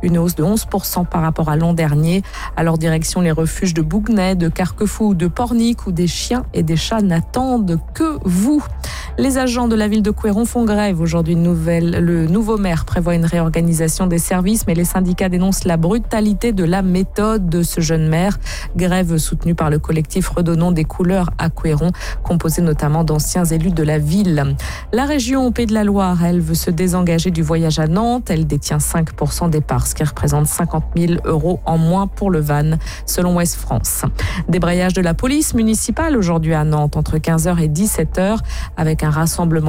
une hausse de 11% par rapport à l'an dernier. À leur direction, les refuges de Bouguenais, de Carquefou ou de Pornic, où des chiens et des chats n'attendent que vous. Les agents de la ville de Couëron font grève aujourd'hui. Le nouveau maire prévoit une réorganisation des services, mais les syndicats dénoncent la brutalité de la méthode de ce jeune maire. Grève soutenue par le collectif Redonnons des couleurs à Couëron, composé notamment d'anciens élus de la ville. La région Pays de la Loire, elle, veut se désengager du voyage à Nantes. Elle détient 5% des parts, ce qui représente 50 000 € en moins pour le van, selon Ouest France. Débrayage de la police municipale aujourd'hui à Nantes entre 15h et 17h avec un rassemblement